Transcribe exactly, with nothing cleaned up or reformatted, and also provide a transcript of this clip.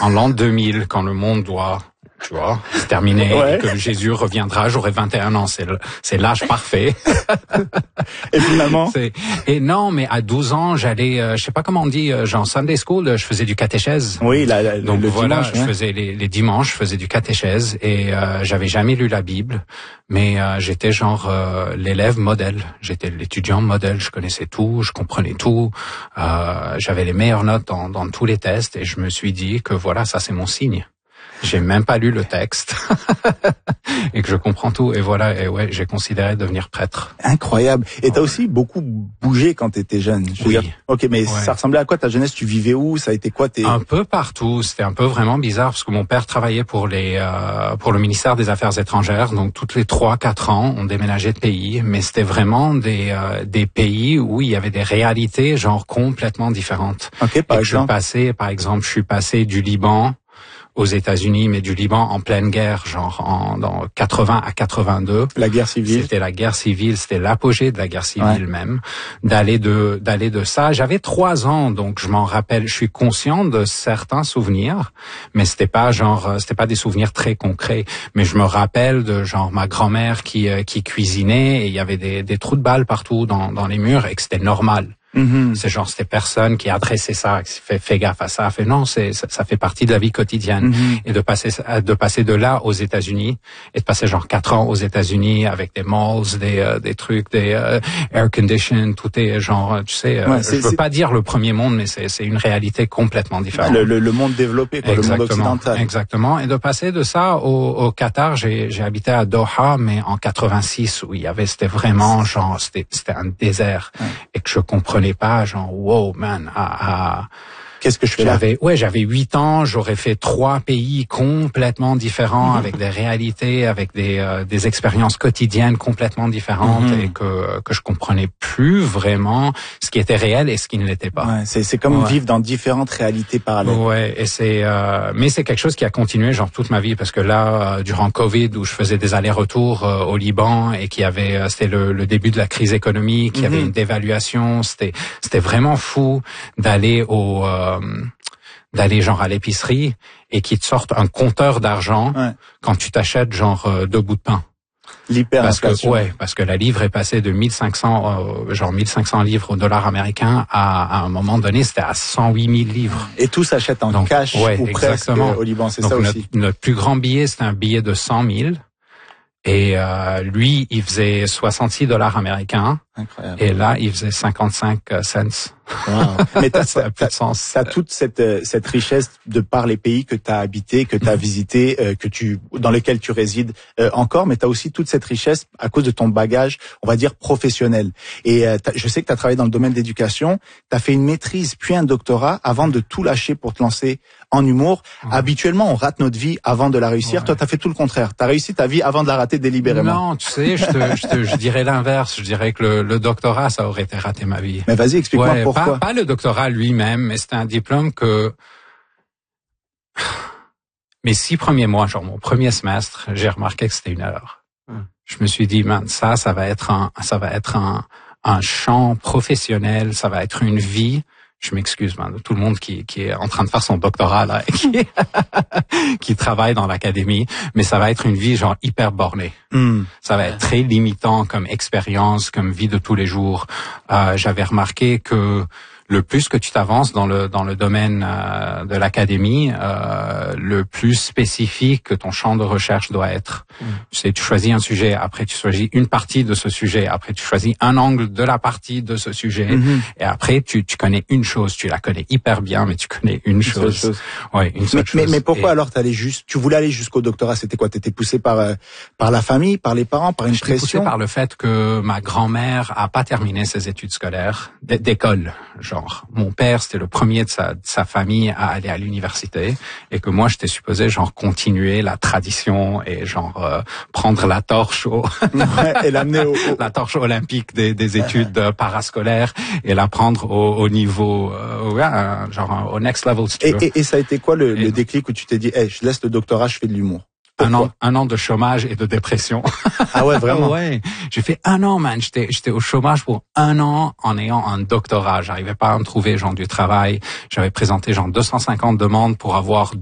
en l'an deux mille, quand le monde doit, tu vois, se terminer, ouais. et que Jésus reviendra, j'aurai vingt et un ans, c'est le, c'est l'âge parfait. Et finalement? C'est, et non, mais à douze ans, j'allais, euh, je sais pas comment on dit, euh, genre Sunday School, je faisais du catéchèse. Oui, la, la, donc le voilà, dimanche, je hein. faisais les, les dimanches, je faisais du catéchèse et euh, j'avais jamais lu la Bible, mais euh, j'étais genre euh, l'élève modèle, j'étais l'étudiant modèle, je connaissais tout, je comprenais tout, euh, j'avais les meilleures notes dans, dans tous les tests et je me suis dit que voilà, ça c'est mon signe. J'ai même pas lu le texte et que je comprends tout et voilà et ouais j'ai considéré devenir prêtre. Incroyable. Et ouais. T'as aussi beaucoup bougé quand t'étais jeune. Je veux oui. dire, ok, mais ouais. Ça ressemblait à quoi ta jeunesse? Tu vivais où? Ça a été quoi tes... Un peu partout. C'était un peu vraiment bizarre parce que mon père travaillait pour les euh, pour le ministère des Affaires étrangères. Donc toutes les trois quatre ans on déménageait de pays, mais c'était vraiment des euh, des pays où il y avait des réalités genre complètement différentes. Ok, par et exemple. Je passais, par exemple, je suis passé du Liban aux États-Unis, mais du Liban en pleine guerre, genre en dans quatre-vingts à quatre-vingt-deux. La guerre civile. C'était la guerre civile, c'était l'apogée de la guerre civile ouais. même. D'aller de d'aller de ça. J'avais trois ans, donc je m'en rappelle. Je suis conscient de certains souvenirs, mais c'était pas genre, c'était pas des souvenirs très concrets. Mais je me rappelle de genre ma grand-mère qui qui cuisinait et il y avait des des trous de balles partout dans dans les murs et que c'était normal. Mm-hmm. C'est genre c'était personne qui adressait ça, qui fait fait gaffe à ça, fait non, c'est ça, ça fait partie de la vie quotidienne. Mm-hmm. Et de passer de passer de là aux États-Unis et de passer genre quatre ans aux États-Unis avec des malls, des euh, des trucs, des euh, air condition, tout est genre tu sais, ouais, euh, je veux pas dire le premier monde, mais c'est c'est une réalité complètement différente. Le, le, le monde développé, quoi, le monde occidental. Exactement. Et de passer de ça au, au Qatar, j'ai j'ai habité à Doha, mais en quatre-vingt-six où il y avait c'était vraiment genre c'était c'était un désert ouais. et que je comprenais pas genre wow man à, à qu'est-ce que je fais j'avais là? ouais j'avais huit ans, j'aurais fait trois pays complètement différents, mmh. avec des réalités, avec des euh, des expériences quotidiennes complètement différentes, mmh. et que que je comprenais plus vraiment ce qui était réel et ce qui ne l'était pas. Ouais, c'est c'est comme ouais. vivre dans différentes réalités parallèles. Ouais, et c'est euh, mais c'est quelque chose qui a continué genre toute ma vie parce que là euh, durant Covid où je faisais des allers-retours euh, au Liban et qui avait euh, c'était le, le début de la crise économique, il y avait mmh. une dévaluation, c'était c'était vraiment fou d'aller au euh, d'aller genre à l'épicerie et qu'ils te sortent un compteur d'argent ouais. quand tu t'achètes genre euh, deux bouts de pain. L'hyperinflation. Parce que ouais, parce que la livre est passée de mille cinq cents euh, genre mille cinq cents livres au dollar américain à, à un moment donné c'était à cent huit mille livres. Et tout s'achète en Donc, cash ouais, ou exactement. presque au Liban, c'est Donc, ça notre, aussi. Notre plus grand billet c'était un billet de cent mille. Et euh, lui, il faisait soixante-six dollars américains. Incroyable. Et là, il faisait cinquante-cinq cents. Wow. Mais t'as, ça t'as, a plus de sens. T'as toute cette cette richesse de par les pays que t'as habité, que t'as visité, euh, que tu dans lesquels tu résides euh, encore. Mais t'as aussi toute cette richesse à cause de ton bagage, on va dire professionnel. Et euh, je sais que t'as travaillé dans le domaine de l'éducation. T'as fait une maîtrise puis un doctorat avant de tout lâcher pour te lancer en humour. Ouais. Habituellement, on rate notre vie avant de la réussir. Ouais. Toi, t'as fait tout le contraire. T'as réussi ta vie avant de la rater délibérément. Non, tu sais, je te, je te, je dirais l'inverse. Je dirais que le, le doctorat, ça aurait été rater ma vie. Mais vas-y, explique-moi ouais, pourquoi. Pas, pas le doctorat lui-même, mais c'était un diplôme que mes six premiers mois, genre mon premier semestre, j'ai remarqué que c'était une erreur. Hum. Je me suis dit, man, ça, ça va être un, ça va être un, un champ professionnel, ça va être une vie. Je m'excuse, man, de tout le monde qui, qui est en train de faire son doctorat, là, et qui, qui travaille dans l'académie. Mais ça va être une vie, genre, hyper bornée. Mm. Ça va être très limitant comme expérience, comme vie de tous les jours. Euh, j'avais remarqué que le plus que tu t'avances dans le dans le domaine euh, de l'académie, euh, le plus spécifique que ton champ de recherche doit être. Mm. Tu sais, tu choisis un sujet, après tu choisis une partie de ce sujet, après tu choisis un angle de la partie de ce sujet, mm-hmm. et après tu tu connais une chose, tu la connais hyper bien, mais tu connais une, une chose. chose. Ouais, une seule mais, chose. Mais, mais pourquoi et... alors t'allais juste, tu voulais aller jusqu'au doctorat? C'était quoi? T'étais poussé par euh, par la famille, par les parents, par une J'étais pression? poussé par le fait que ma grand-mère a pas terminé ses études scolaires d'école, genre. Mon père, c'était le premier de sa, de sa famille à aller à l'université et que moi, j'étais supposé genre continuer la tradition et genre euh, prendre la torche au ouais, et l'amener au, au... la torche olympique des, des études euh, parascolaires et la prendre au, au niveau euh, ouais, genre au next level. Si tu et, veux. Et, et ça a été quoi le, le déclic où tu t'es dit, hey, je laisse le doctorat, je fais de l'humour? Un an, un an de chômage et de dépression. Ah ouais, vraiment? Ouais. J'ai fait un an, man. J'étais, j'étais au chômage pour un an en ayant un doctorat. J'arrivais pas à me trouver, genre, du travail. J'avais présenté, genre, deux cent cinquante demandes pour avoir